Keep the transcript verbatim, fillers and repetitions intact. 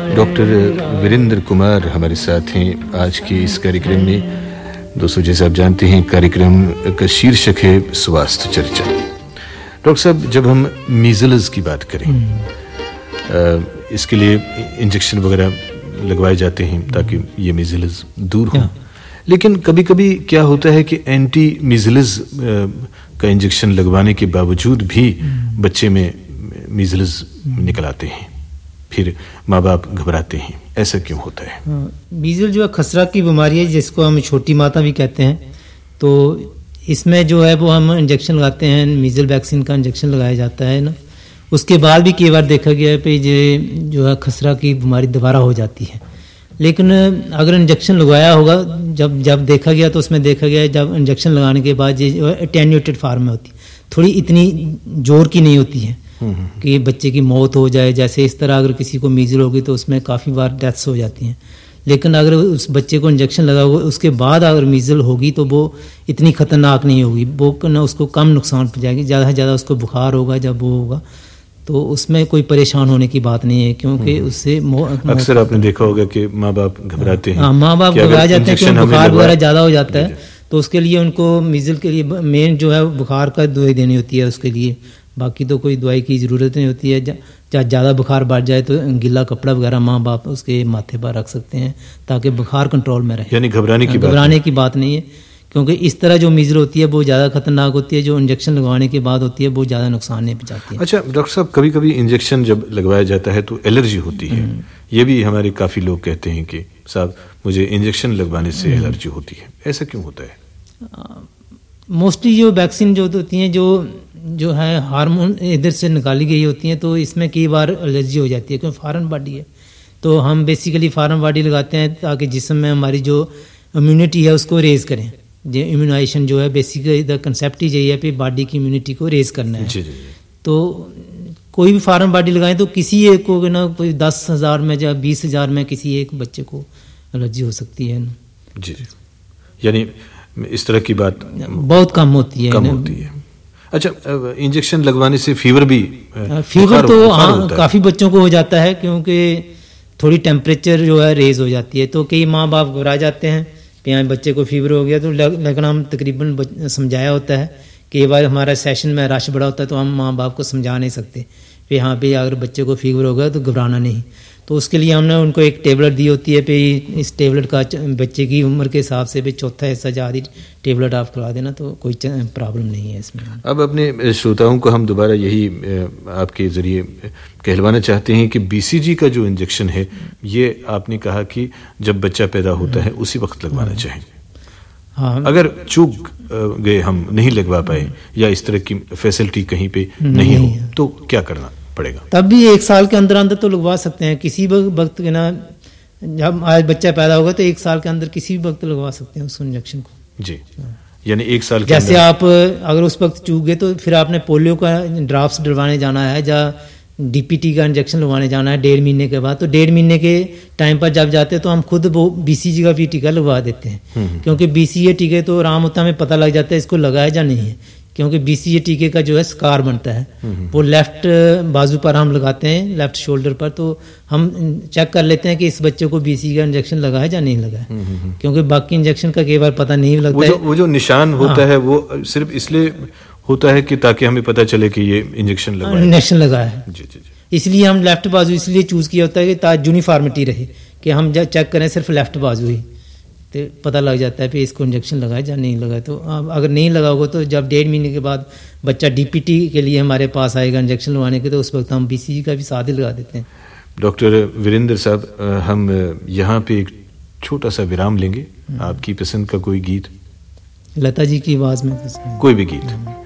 Doctor Virendra Kumar हमारे साथ हैं आज के इस कार्यक्रम में। दोस्तों, जैसे आप जानते हैं, कार्यक्रम का शीर्षक है स्वास्थ्य चर्चा। डॉक्टर साहब, जब हम मीजल्स की बात करें, आ, इसके लिए इंजेक्शन वगैरह लगवाए जाते हैं ताकि ये मीजल्स दूर हो, लेकिन कभी कभी क्या होता है कि एंटी मीजल्स का इंजेक्शन लगवाने के बावजूद भी बच्चे में मीजल्स निकल आते हैं, फिर माँ बाप घबराते हैं। ऐसा क्यों होता है? मीजल जो है खसरा की बीमारी है, जिसको हम छोटी माता भी कहते हैं। तो इसमें जो है वो हम इंजेक्शन लगाते हैं, मीजल वैक्सीन का इंजेक्शन लगाया जाता है ना। उसके बाद भी कई बार देखा गया है कि जो है खसरा की बीमारी दोबारा हो जाती है। लेकिन अगर इंजेक्शन लगवाया होगा, जब जब देखा गया तो उसमें देखा गया जब इंजेक्शन लगाने के बाद ये एटेन्यूएटेड फॉर्म में होती है, थोड़ी इतनी जोर की नहीं होती है कि बच्चे की मौत हो जाए। जैसे इस तरह अगर किसी को मीजल होगी तो उसमें काफ़ी बार डेथ्स हो जाती हैं। लेकिन अगर उस बच्चे को इंजेक्शन लगा हुआ उसके बाद अगर मीजल होगी तो वो इतनी खतरनाक नहीं होगी, वो ना उसको कम नुकसान पहुँचाएगी। ज़्यादा से ज़्यादा उसको बुखार होगा, जब वो होगा तो उसमें कोई परेशान होने की बात नहीं है, क्योंकि उससे अक्सर आपने देखा होगा कि माँ बाप घबराते हैं। हाँ, माँ बाप घबरा जाते हैं क्योंकि बुखार वगैरह ज़्यादा हो जाता है। तो उसके लिए उनको मीजल के लिए मेन जो है बुखार का दवाई देनी होती है उसके लिए, बाकी तो कोई दवाई की ज़रूरत नहीं होती है। चाहे ज़्यादा बुखार बढ़ जाए तो गिला कपड़ा वगैरह माँ बाप उसके माथे पर रख सकते हैं ताकि बुखार कंट्रोल में रहे। यानी घबराने की घबराने की बात नहीं है, क्योंकि इस तरह जो मीजल होती है वो ज़्यादा खतरनाक होती है। जो इंजेक्शन लगवाने के बाद होती है वो ज़्यादा नुकसान नहीं पहुँचाती है। अच्छा डॉक्टर साहब, कभी कभी इंजेक्शन जब लगवाया जाता है तो एलर्जी होती है। ये भी हमारे काफ़ी लोग कहते हैं कि साहब मुझे इंजेक्शन लगवाने से एलर्जी होती है। ऐसा क्यों होता है? मोस्टली जो वैक्सीन जो होती हैं जो जो है हार्मोन इधर से निकाली गई होती हैं, तो इसमें कई बार एलर्जी हो जाती है क्योंकि फॉरेन बॉडी है। तो हम बेसिकली फॉरेन बॉडी लगाते हैं ताकि जिस्म में हमारी जो इम्यूनिटी है उसको रेज करें। जो इम्यूनाइजेशन जो है बेसिकली द कंसेप्ट ही यही है कि बॉडी की इम्यूनिटी को रेज करना है। जी जी। तो कोई भी फॉरेन बॉडी लगाएं तो किसी एक को ना कोई दस हज़ार में या बीस हज़ार में किसी एक बच्चे को एलर्जी हो सकती है। जी जी, यानी इस तरह की बात बहुत कम होती है। कम होती है। अच्छा, इंजेक्शन लगवाने से फीवर भी फीवर तो हाँ काफ़ी बच्चों को हो जाता है, क्योंकि थोड़ी टेम्परेचर जो है रेज हो जाती है। तो कई माँ बाप घबरा जाते हैं कि यहाँ बच्चे को फीवर हो गया। तो लेकिन हम तकरीबन समझाया होता है कि बार हमारा सेशन में रश बड़ा होता है तो हम माँ बाप को समझा नहीं सकते कि हाँ भाई अगर बच्चे को फीवर हो गया तो घबराना नहीं। तो उसके लिए हमने उनको एक टेबलेट दी होती है, पे इस टेबलेट का बच्चे की उम्र के हिसाब से भी चौथा हिस्सा आधी टेबलेट आप खिला देना तो कोई प्रॉब्लम नहीं है इसमें। अब अपने श्रोताओं को हम दोबारा यही आपके ज़रिए कहलवाना चाहते हैं कि बीसीजी का जो इंजेक्शन है ये आपने कहा कि जब बच्चा पैदा होता है उसी वक्त लगवाना चाहिए। हाँ, अगर चूक गए, हम नहीं लगवा पाए या इस तरह की फैसिलिटी कहीं पे नहीं हो तो क्या करना पड़ेगा? तब भी एक साल के अंदर अंदर तो लगवा सकते हैं। किसी भी वक्त के ना, जब आज बच्चा पैदा होगा तो एक साल के अंदर किसी भी वक्त लगवा सकते हैं उस इंजेक्शन को। जी, यानी एक साल के जैसे आप अगर उस वक्त चूक गए तो फिर आपने पोलियो का ड्राफ्ट डलवाने जाना है या डीपीटी का इंजेक्शन लगवाने जाना है डेढ़ महीने के बाद, तो डेढ़ महीने के टाइम पर जब जाते हैं तो हम खुद वो बीसीजी का भी टीका लगवा देते हैं, क्योंकि बीसीजी टीके तो आराम होता हमें पता लग जाता है इसको लगाया या नहीं है। क्योंकि बीसीजी टीके का जो है स्कार बनता है, वो लेफ्ट बाजू पर हम लगाते हैं, लेफ्ट शोल्डर पर। तो हम चेक कर लेते हैं कि इस बच्चे को बीसीजी का इंजेक्शन लगा है या नहीं लगा है, क्योंकि बाकी इंजेक्शन का कई बार पता नहीं लगता वो है। जो, वो जो निशान होता हाँ, है वो सिर्फ इसलिए होता है कि ताकि हमें पता चले कि ये इंजेक्शन लगा है। इंजेक्शन लगा है, जी जी जी। इसलिए हम लेफ्ट बाजू इसलिए चूज किया होता है कि ताकि यूनिफॉर्मिटी रहे, कि हम जब चेक करें सिर्फ लेफ्ट बाजू ही तो पता लग जाता है कि इसको इंजेक्शन लगाए या नहीं लगाए। तो अगर नहीं लगा होगा तो जब डेढ़ महीने के बाद बच्चा डीपीटी के लिए हमारे पास आएगा इंजेक्शन लगवाने के, तो उस वक्त हम बीसीजी का भी साथ ही लगा देते हैं। डॉक्टर वीरेंद्र साहब, हम यहाँ पे एक छोटा सा विराम लेंगे। आपकी पसंद का कोई गीत? लता जी की आवाज़ में कोई भी गीत।